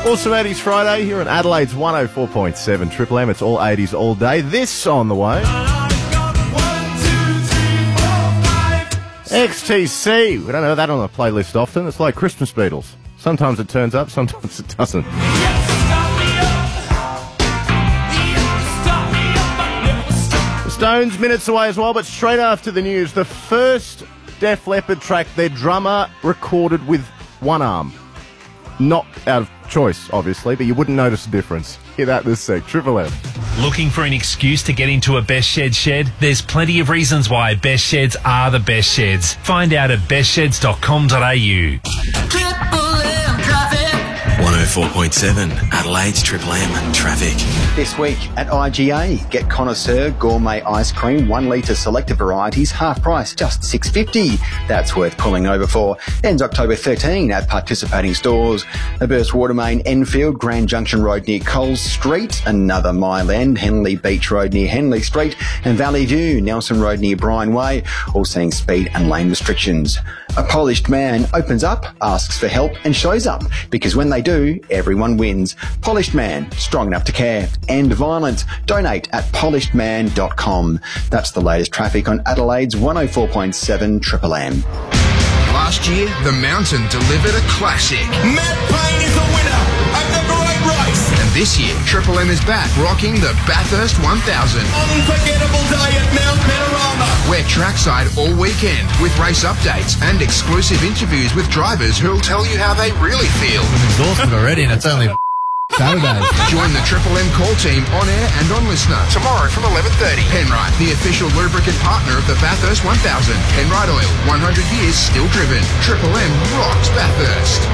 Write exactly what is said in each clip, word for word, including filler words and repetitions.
Awesome eighties Friday here on Adelaide's one oh four point seven Triple M. It's all eighties all day. This on the way. X T C. We don't have that on the playlist often. It's like Christmas Beatles. Sometimes it turns up, sometimes it doesn't. The Stones minutes away as well, but straight after the news, the first Def Leppard track their drummer recorded with one arm. Not out of choice, obviously, but you wouldn't notice the difference. Hear that this sec. Triple M. Looking for an excuse to get into a Best Shed shed? There's plenty of reasons why Best Sheds are the best sheds. Find out at best sheds dot com dot a u. one oh four point seven Adelaide's Triple M traffic. This week at I G A, get Connoisseur Gourmet Ice Cream, one litre selected varieties, half price, just six dollars fifty. That's worth pulling over for. Ends October thirteenth at participating stores. A burst water main, Enfield, Grand Junction Road near Coles Street. Another mile end, Henley Beach Road near Henley Street. And Valley View, Nelson Road near Bryan Way, all seeing speed and lane restrictions. A polished man opens up, asks for help and shows up, because when they do, everyone wins. Polished Man, strong enough to care. And violent. Donate at polished man dot com. That's the latest traffic on Adelaide's one oh four point seven Triple M. Last year, the Mountain delivered a classic. Matt Payne is the winner of the great race. And this year, Triple M is back rocking the Bathurst one thousand. Unforgettable day at Mount Panorama. We're trackside all weekend with race updates and exclusive interviews with drivers who'll tell you how they really feel. Endorsement already, and it's only Saturday. Join the Triple M call team on air and on Listener tomorrow from eleven thirty. Penrite, the official lubricant partner of the Bathurst one thousand. Penrite Oil, one hundred years still driven. Triple M rocks Bathurst.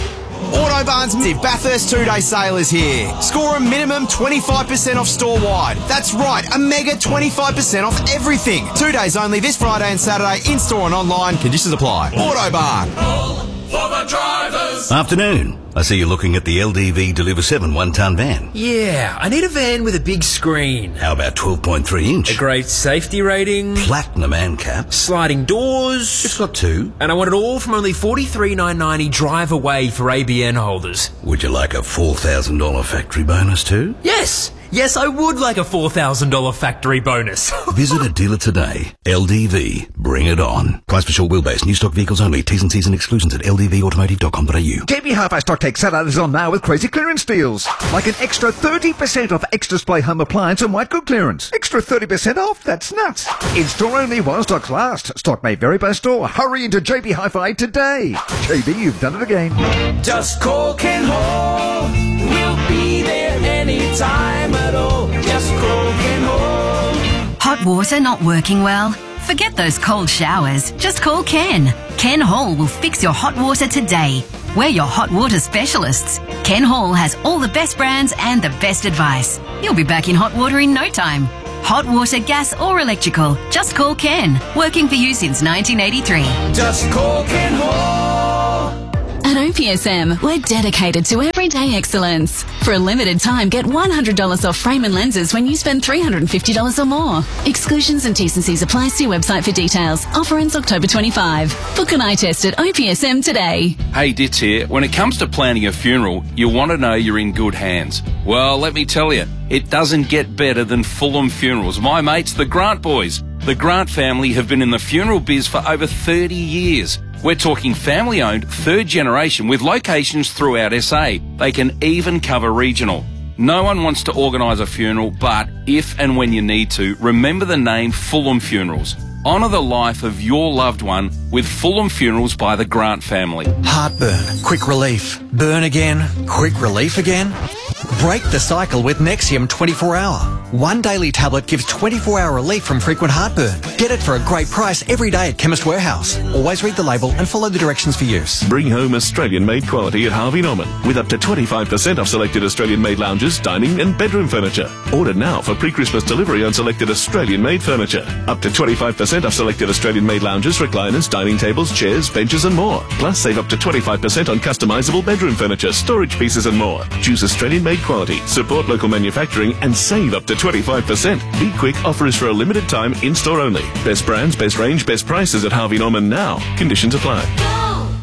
Autobarn's Bathurst two-day sale is here. Score a minimum twenty-five percent off store-wide. That's right, a mega twenty-five percent off everything. Two days only this Friday and Saturday, in-store and online. Conditions apply. Autobarn. For the drivers. Afternoon. I see you're looking at the L D V Deliver seven one-tonne van. Yeah, I need a van with a big screen. How about twelve point three inch? A great safety rating. Platinum ANCAP. Sliding doors. It's got two. And I want it all from only forty-three thousand nine hundred ninety drive away for A B N holders. Would you like a four thousand dollars factory bonus too? Yes! Yes, I would like a four thousand dollars factory bonus. Visit a dealer today. L D V. Bring it on. Price for short wheelbase. New stock vehicles only. T's and C's and exclusions at l d v automotive dot com dot a u. J B Hi-Fi Stock Take Saturday is on now with crazy clearance deals. Like an extra thirty percent off Extra Display home appliance and white good clearance. Extra thirty percent off? That's nuts. In store only while stocks last. Stock may vary by store. Hurry into J B Hi-Fi today. J B, you've done it again. Just call Ken Hall. We'll be there anytime at all. Just call Ken Hall. Hot water not working well? Forget those cold showers. Just call Ken. Ken Hall will fix your hot water today. We're your hot water specialists. Ken Hall has all the best brands and the best advice. You'll be back in hot water in no time. Hot water, gas or electrical. Just call Ken. Working for you since nineteen eighty-three. Just call Ken Hall. At O P S M, we're dedicated to everyday excellence. For a limited time, get one hundred dollars off frame and lenses when you spend three hundred fifty dollars or more. Exclusions and T's and C's apply. See website for details. Offer ends October twenty-fifth. Book an eye test at O P S M today. Hey, Ditz here. When it comes to planning a funeral, you want to know you're in good hands. Well, let me tell you, it doesn't get better than Fulham Funerals. My mates, the Grant boys. The Grant family have been in the funeral biz for over thirty years. We're talking family-owned, third generation with locations throughout S A. They can even cover regional. No one wants to organise a funeral, but if and when you need to, remember the name Fulham Funerals. Honour the life of your loved one with Fulham Funerals by the Grant family. Heartburn, quick relief. Burn again, quick relief again. Break the cycle with Nexium twenty-four hour. One daily tablet gives twenty-four hour relief from frequent heartburn. Get it for a great price every day at Chemist Warehouse. Always read the label and follow the directions for use. Bring home Australian-made quality at Harvey Norman with up to twenty-five percent off selected Australian-made lounges, dining and bedroom furniture. Order now for pre-Christmas delivery on selected Australian-made furniture. Up to twenty-five percent off selected Australian-made lounges, recliners, dining tables, chairs, benches and more. Plus save up to twenty-five percent on customisable bedroom furniture, storage pieces and more. Choose Australian-made quality, support local manufacturing and save up to twenty-five percent. Be quick, offer is for a limited time, in-store only. Best brands, best range, best prices at Harvey Norman now. Conditions apply.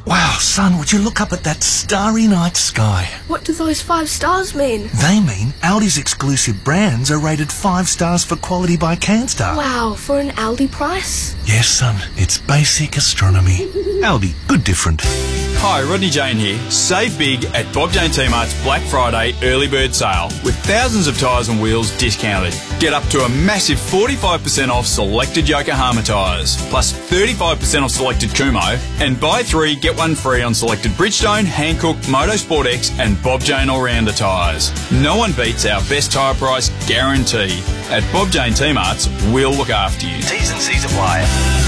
Wow, son, would you look up at that starry night sky? What do those five stars mean? They mean Aldi's exclusive brands are rated five stars for quality by CanStar. Wow, for an Aldi price? Yes, son, it's basic astronomy. Aldi, good different. Hi, Rodney Jane here. Save big at Bob Jane T-Mart's Black Friday early bird sale with thousands of tyres and wheels discounted. Get up to a massive forty-five percent off selected Yokohama tyres, plus thirty-five percent off selected Kumho, and buy three, get one free on selected Bridgestone, Hankook, Motorsport X and Bob Jane All-Rounder tyres. No one beats our best tyre price guarantee. At Bob Jane T-Mart's, we'll look after you. T's and C's apply.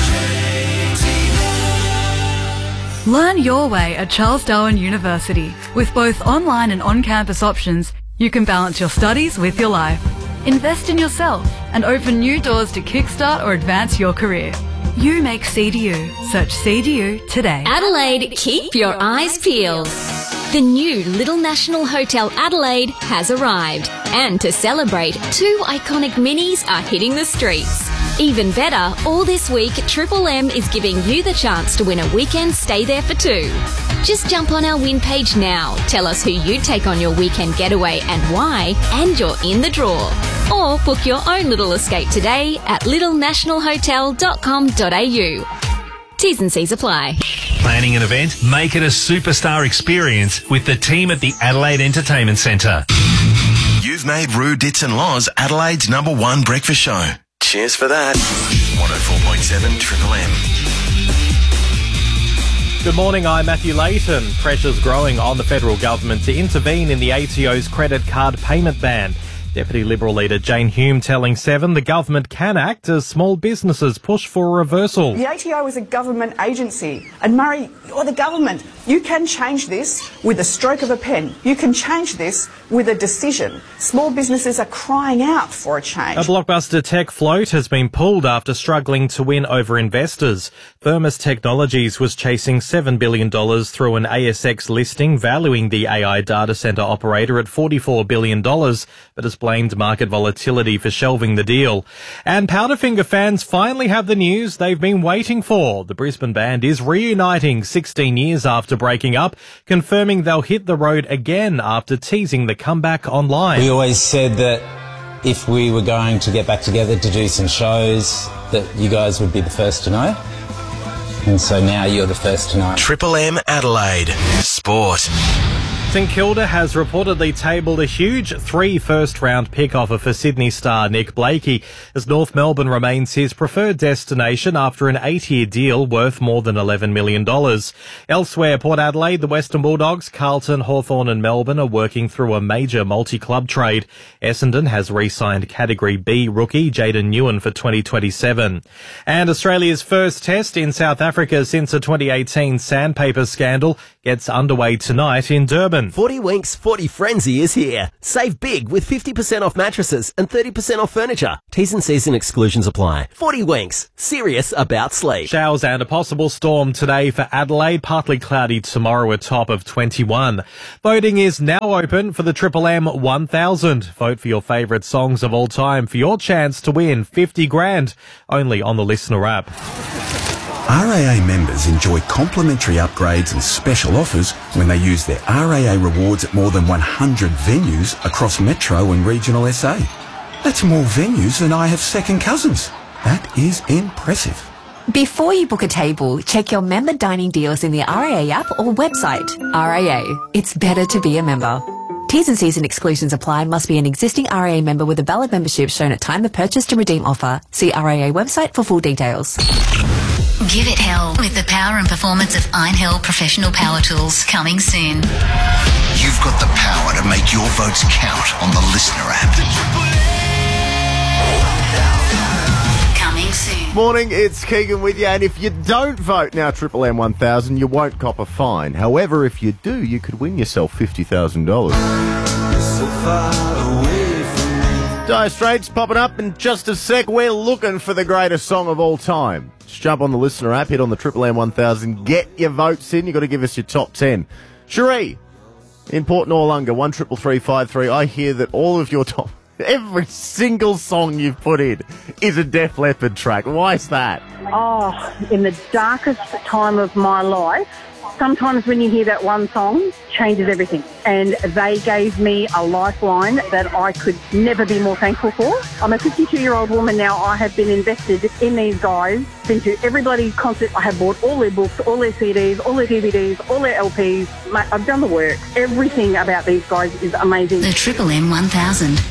Learn your way at Charles Darwin University. With both online and on-campus options, you can balance your studies with your life. Invest in yourself and open new doors to kickstart or advance your career. You make C D U. Search C D U today. Adelaide, keep your eyes peeled. The new Little National Hotel Adelaide has arrived. And to celebrate, two iconic minis are hitting the streets. Even better, all this week, Triple M is giving you the chance to win a weekend stay there for two. Just jump on our win page now, tell us who you'd take on your weekend getaway and why, and you're in the draw. Or book your own little escape today at little national hotel dot com dot a u. T's and C's apply. Planning an event? Make it a superstar experience with the team at the Adelaide Entertainment Centre. You've made Roo Dits and Laws Adelaide's number one breakfast show. Cheers for that. one oh four point seven Triple M. Good morning, I'm Matthew Layton. Pressure's growing on the federal government to intervene in the A T O's credit card payment ban. Deputy Liberal leader Jane Hume telling Seven the government can act as small businesses push for a reversal. The A T O is a government agency, and Murray, you're the government. You can change this with a stroke of a pen. You can change this with a decision. Small businesses are crying out for a change. A blockbuster tech float has been pulled after struggling to win over investors. Firmus Technologies was chasing seven billion dollars through an A S X listing valuing the A I data centre operator at forty-four billion dollars, but has blamed market volatility for shelving the deal. And Powderfinger fans finally have the news they've been waiting for. The Brisbane band is reuniting sixteen years after breaking up, confirming they'll hit the road again after teasing the comeback online. We always said that if we were going to get back together to do some shows, that you guys would be the first to know. And so now you're the first to know. Triple M Adelaide. Sport. St Kilda has reportedly tabled a huge three first-round pick offer for Sydney star Nick Blakey, as North Melbourne remains his preferred destination after an eight-year deal worth more than eleven million dollars. Elsewhere, Port Adelaide, the Western Bulldogs, Carlton, Hawthorn and Melbourne are working through a major multi-club trade. Essendon has re-signed Category B rookie Jaden Newen for twenty twenty-seven. And Australia's first test in South Africa since the twenty eighteen sandpaper scandal gets underway tonight in Durban. forty Winks forty Frenzy is here. Save big with fifty percent off mattresses and thirty percent off furniture. T's and C's and exclusions apply. forty Winks. Serious about sleep. Showers and a possible storm today for Adelaide. Partly cloudy tomorrow, a top of twenty-one. Voting is now open for the Triple M one thousand. Vote for your favourite songs of all time for your chance to win fifty grand. Only on the Listener app. R A A members enjoy complimentary upgrades and special offers when they use their R A A rewards at more than one hundred venues across Metro and regional S A. That's more venues than I have second cousins. That is impressive. Before you book a table, check your member dining deals in the R A A app or website. R A A. It's better to be a member. T's and C's and exclusions apply. Must be an existing R A A member with a valid membership shown at time of purchase to redeem offer. See R A A website for full details. Give it hell with the power and performance of Einhell Professional Power Tools. Coming soon. You've got the power to make your votes count on the Listener app. Coming soon. Morning, it's Keegan with you, and if you don't vote now Triple M one thousand, you won't cop a fine. However, if you do, you could win yourself fifty thousand dollars. So far away from me. Dire Straits popping up in just a sec. We're looking for the greatest song of all time. Just jump on the Listener app, hit on the Triple M one thousand, get your votes in. You've got to give us your top ten. Cherie, in Port Noarlunga, one triple three five three. I hear that all of your top... Every single song you've put in is a Def Leppard track. Why is that? Oh, in the darkest time of my life, Sometimes when you hear that one song, changes everything. And they gave me a lifeline that I could never be more thankful for. I'm a fifty-two-year-old woman now. I have been invested in these guys. Been to every bloody concert. I have bought all their books, all their C Ds, all their D V Ds, all their L Ps. Mate, I've done the work. Everything about these guys is amazing. The Triple M one thousand.